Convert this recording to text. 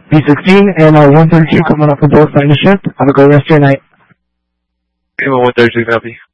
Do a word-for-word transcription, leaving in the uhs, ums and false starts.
B sixteen and uh, one thirty-two coming up for both night shift. Have a great rest of your night. Anyone one thirty-two copy.